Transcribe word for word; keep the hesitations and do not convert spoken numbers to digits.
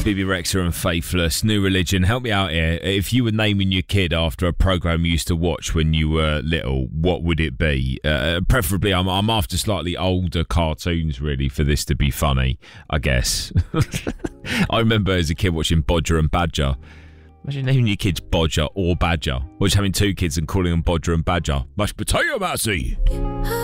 Bebe Rexha and Faithless, New Religion. Help me out here. If you were naming your kid after a programme you used to watch when you were little, what would it be? Uh, preferably, I'm, I'm after slightly older cartoons, really, for this to be funny, I guess. I remember as a kid watching Bodger and Badger. Imagine naming your kids Bodger or Badger. Or just having two kids and calling them Bodger and Badger. Mashed potato, Massey!